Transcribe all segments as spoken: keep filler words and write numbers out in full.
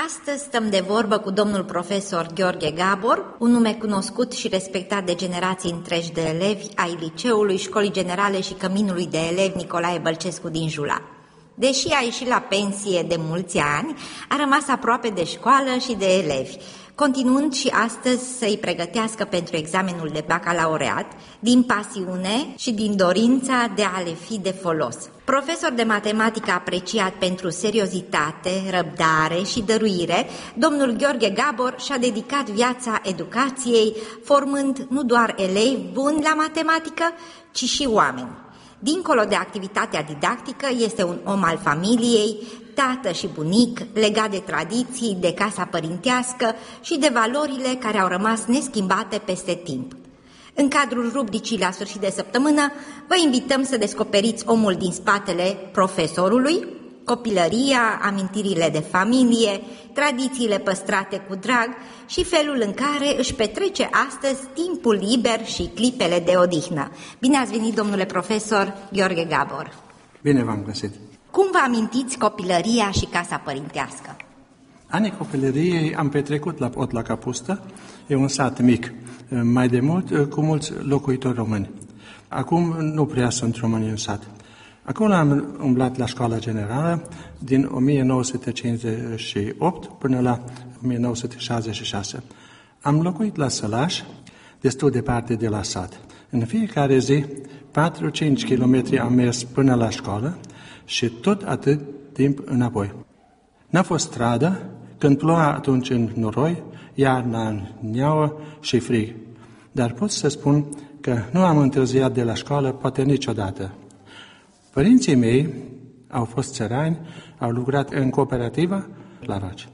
Astăzi stăm de vorbă cu domnul profesor Gheorghe Gabor, un nume cunoscut și respectat de generații întregi de elevi ai liceului, școlii generale și căminului de elevi Nicolae Bălcescu din Jula. Deși a ieșit la pensie de mulți ani, a rămas aproape de școală și de elevi, continuând și astăzi să-i pregătească pentru examenul de bacalaureat, din pasiune și din dorința de a le fi de folos. Profesor de matematică apreciat pentru seriozitate, răbdare și dăruire, domnul Gheorghe Gabor și-a dedicat viața educației, formând nu doar elevi buni la matematică, ci și oameni. Dincolo de activitatea didactică, este un om al familiei, tată și bunic, legat de tradiții, de casa părintească și de valorile care au rămas neschimbate peste timp. În cadrul rubricii la sfârșit de săptămână, vă invităm să descoperiți omul din spatele profesorului, copilăria, amintirile de familie, tradițiile păstrate cu drag și felul în care își petrece astăzi timpul liber și clipele de odihnă. Bine ați venit, domnule profesor Gheorghe Gabor! Bine v-am găsit! Cum vă amintiți copilăria și casa părintească? Anii copilăriei am petrecut la Pot la Capustă, e un sat mic, mai de mult cu mulți locuitori români. Acum nu prea sunt români în sat. Acolo am umblat la școala generală din o mie nouă sute cincizeci și opt până la o mie nouă sute șaizeci și șase. Am locuit la Sălaș, destul departe de la sat. În fiecare zi, patru-cinci kilometri am mers până la școală și tot atât timp înapoi. N-a fost stradă, când ploua atunci în noroi, iarna în neauă și frig. Dar pot să spun că nu am întârziat de la școală poate niciodată. Părinții mei au fost țărani, au lucrat în cooperativa la Raci.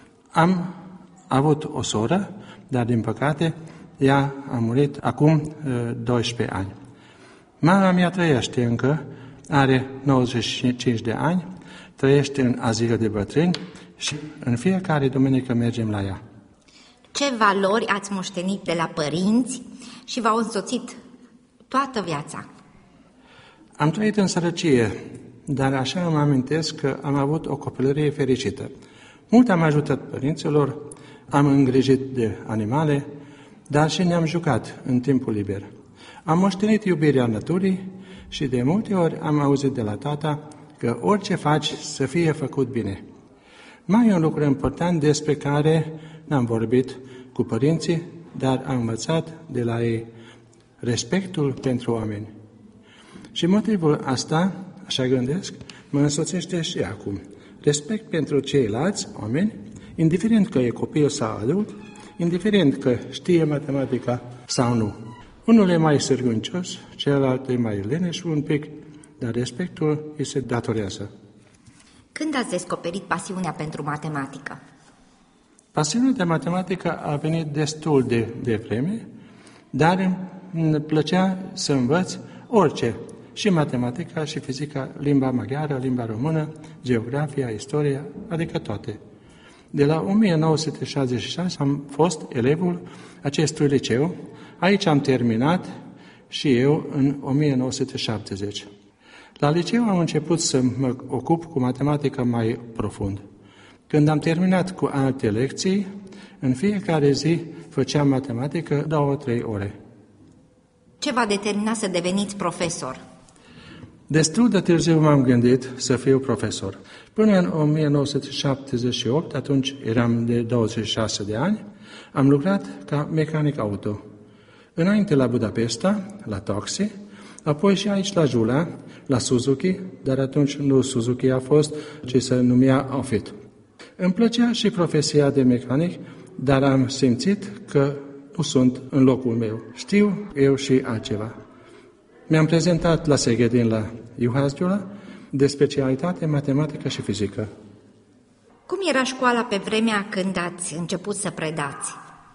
Am avut o soră, dar din păcate ea a murit acum doisprezece ani. Mama mea trăiește încă, are nouăzeci și cinci de ani, trăiește în azil de bătrâni și în fiecare duminică mergem la ea. Ce valori ați moștenit de la părinți și v-au însoțit toată viața? Am trăit în sărăcie, dar așa îmi amintesc că am avut o copilărie fericită. Mult am ajutat părinților, am îngrijit de animale, dar și ne-am jucat în timpul liber. Am moștenit iubirea naturii și de multe ori am auzit de la tata că orice faci să fie făcut bine. Mai e un lucru important despre care n-am vorbit cu părinții, dar am învățat de la ei respectul pentru oameni. Și motivul asta, așa gândesc, mă însoțește și acum. Respect pentru ceilalți oameni, indiferent că e copil sau adult, indiferent că știe matematica sau nu. Unul e mai sârguncios, celălalt e mai leneș un pic, dar respectul îi se datorează. Când ați descoperit pasiunea pentru matematică? Pasiunea de matematică a venit destul de, de vreme, dar îmi plăcea să învăț orice, și matematica, și fizica, limba maghiară, limba română, geografia, istoria, adică toate. De la o mie nouă sute șaizeci și șase am fost elevul acestui liceu, aici am terminat și eu în o mie nouă sute șaptezeci. La liceu am început să mă ocup cu matematică mai profund. Când am terminat cu alte lecții, în fiecare zi făceam matematică două-trei ore. Ce v-a determinat să deveniți profesor? Destul de târziu m-am gândit să fiu profesor. Până în o mie nouă sute șaptezeci și opt, atunci eram de douăzeci și șase de ani, am lucrat ca mecanic auto. Înainte la Budapesta, la Taxi, apoi și aici la Jula, la Suzuki, dar atunci nu Suzuki a fost, ci se numea Ofit. Îmi plăcea și profesia de mecanic, dar am simțit că nu sunt în locul meu. Știu eu și altceva. Mi-am prezentat la Segedin, la Juhász Gyula, de specialitate matematică și fizică. Cum era școala pe vremea când ați început să predați?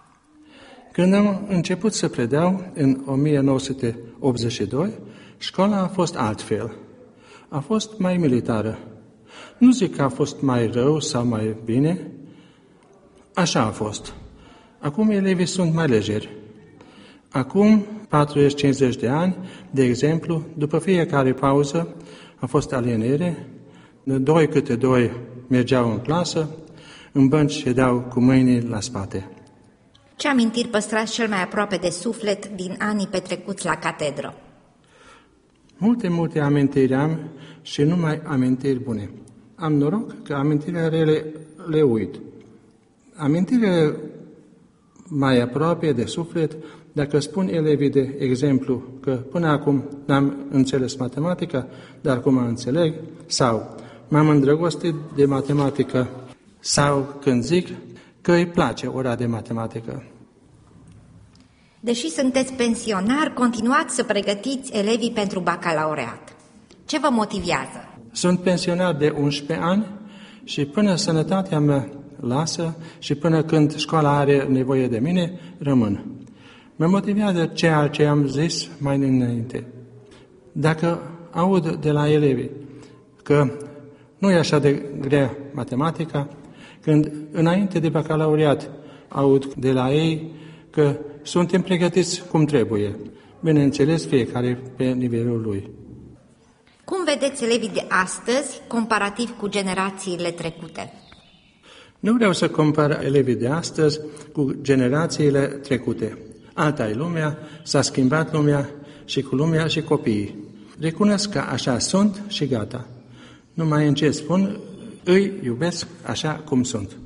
Când am început să predau, în o mie nouă sute optzeci și doi, școala a fost altfel. A fost mai militară. Nu zic că a fost mai rău sau mai bine. Așa a fost. Acum elevii sunt mai legeri. Acum, patruzeci-cincizeci de ani, de exemplu, după fiecare pauză a fost alienere, doi câte doi mergeau în clasă, în bănci ședeau cu mâinile la spate. Ce amintiri păstrați cel mai aproape de suflet din anii petrecuți la catedră? Multe, multe amintiri am și numai amintiri bune. Am noroc că amintirile rele le uit. Amintirile mai aproape de suflet, dacă spun elevii de exemplu că până acum n-am înțeles matematica, dar acum înțeleg, sau m-am îndrăgostit de matematică, sau când zic că îi place ora de matematică. Deși sunteți pensionar, continuați să pregătiți elevii pentru bacalaureat. Ce vă motivează? Sunt pensionar de unsprezece ani și până sănătatea mea lasă și până când școala are nevoie de mine, rămân. Mă motivează ceea ce am zis mai înainte. Dacă aud de la elevi că nu e așa de grea matematica, când înainte de bacalaureat aud de la ei că suntem pregătiți cum trebuie. Bineînțeles, fiecare pe nivelul lui. Cum vedeți elevii de astăzi comparativ cu generațiile trecute? Nu vreau să compar elevii de astăzi cu generațiile trecute. Alta e lumea, s-a schimbat lumea și cu lumea și copiii. Recunosc că așa sunt și gata. Numai în ce spun, îi iubesc așa cum sunt.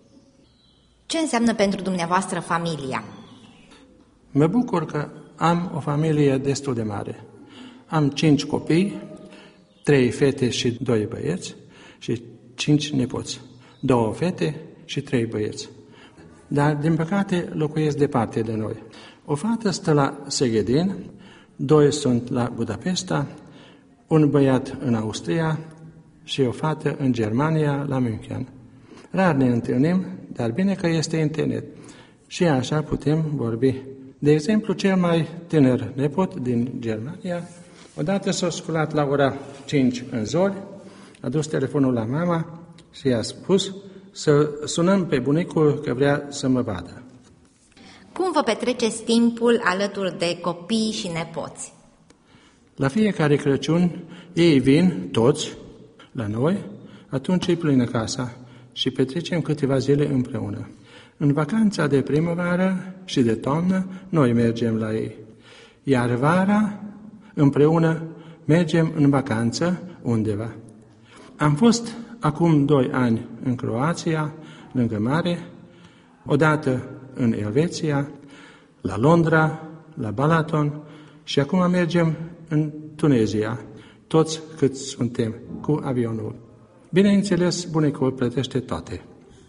Ce înseamnă pentru dumneavoastră familia? Mă bucur că am o familie destul de mare. Am cinci copii, trei fete și doi băieți și cinci nepoți. Două fete și trei băieți. Dar, din păcate, locuiesc departe de noi. O fată stă la Seghedin, doi sunt la Budapesta, un băiat în Austria și o fată în Germania, la München. Rar ne întâlnim, dar bine că este internet. Și așa putem vorbi. De exemplu, cel mai tânăr nepot din Germania, odată s-a sculat la ora cinci în zori, a dus telefonul la mama și i-a spus să sunăm pe bunicul că vrea să mă vadă. Cum vă petreceți timpul alături de copii și nepoți? La fiecare Crăciun ei vin, toți, la noi, atunci îi plină casa și petrecem câteva zile împreună. În vacanța de primăvară și de toamnă, noi mergem la ei. Iar vara, împreună, mergem în vacanță undeva. Am fost acum doi ani în Croația, lângă mare, odată în Elveția, la Londra, la Balaton și acum mergem în Tunezia, toți cât suntem, cu avionul. Bineînțeles, bunicul plătește toate.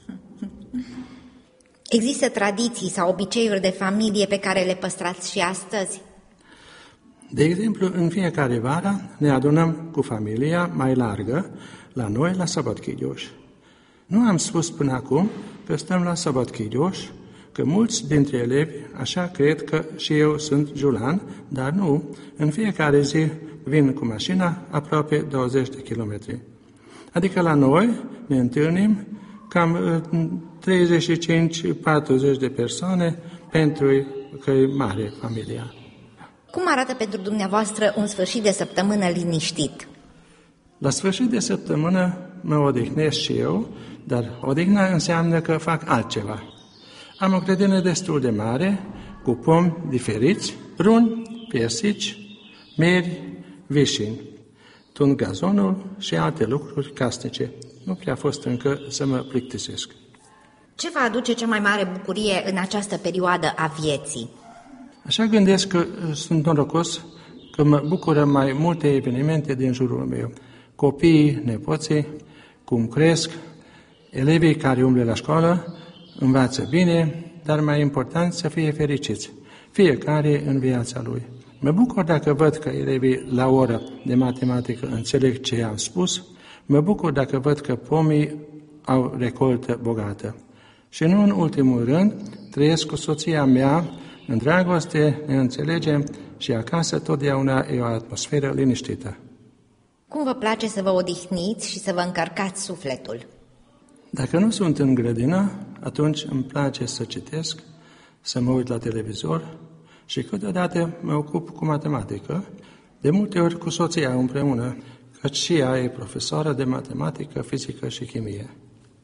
Există tradiții sau obiceiuri de familie pe care le păstrați și astăzi? De exemplu, în fiecare vară ne adunăm cu familia mai largă la noi la Szabadkigyoș. Nu am spus până acum că stăm la Szabadkigyoș, că mulți dintre elevi așa cred că și eu sunt julan, dar nu, în fiecare zi vin cu mașina aproape douăzeci de kilometri. Adică la noi ne întâlnim cam treizeci și cinci patruzeci de persoane pentru că e mare familia. Cum arată pentru dumneavoastră un sfârșit de săptămână liniștit? La sfârșit de săptămână mă odihnesc și eu, dar odihna înseamnă că fac altceva. Am o grădină destul de mare, cu pomi diferiți, pruni, piersici, mieri, vișini. Tund gazonul și alte lucruri casnice. Nu prea a fost încă să mă plictisesc. Ce vă aduce cea mai mare bucurie în această perioadă a vieții? Așa gândesc că sunt norocos că mă bucură mai multe evenimente din jurul meu. Copiii, nepoții, cum cresc, elevii care umblă la școală, învață bine, dar mai important să fie fericiți, fiecare în viața lui. Mă bucur dacă văd că elevii la oră de matematică înțeleg ce am spus, mă bucur dacă văd că pomii au recoltă bogată. Și nu în ultimul rând, trăiesc cu soția mea, în dragoste, ne înțelegem și acasă totdeauna e o atmosferă liniștită. Cum vă place să vă odihniți și să vă încărcați sufletul? Dacă nu sunt în grădină, atunci îmi place să citesc, să mă uit la televizor și câteodată mă ocup cu matematică, de multe ori cu soția împreună, căci și ea e profesoară de matematică, fizică și chimie.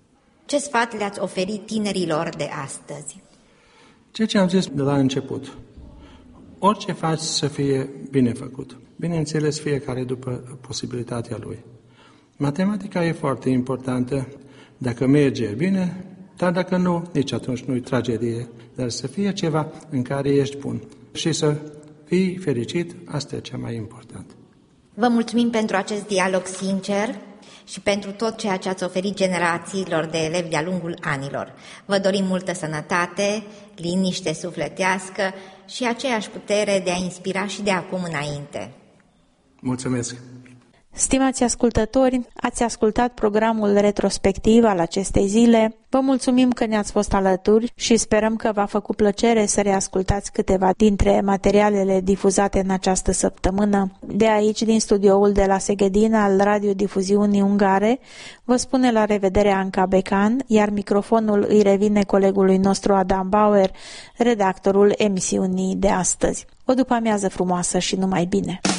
Ce sfat le-ați oferit tinerilor de astăzi? Ceea ce am zis de la început. Orice faci să fie bine făcut. Bineînțeles, fiecare după posibilitatea lui. Matematica e foarte importantă. Dacă merge bine, dar dacă nu, nici atunci nu-i tragedie. Dar să fie ceva în care ești bun. Și să fii fericit, asta e cea mai important. Vă mulțumim pentru acest dialog sincer și pentru tot ceea ce ați oferit generațiilor de elevi de-a lungul anilor. Vă dorim multă sănătate, liniște sufletească și aceeași putere de a inspira și de acum înainte. Mulțumesc! Stimați ascultători, ați ascultat programul retrospectiv al acestei zile. Vă mulțumim că ne-ați fost alături și sperăm că v-a făcut plăcere să reascultați câteva dintre materialele difuzate în această săptămână. De aici, din studioul de la Seghedin al radiodifuziunii ungare, vă spune la revedere Anca Becan, iar microfonul îi revine colegului nostru Adam Bauer, redactorul emisiunii de astăzi. O după-amiază frumoasă și numai bine!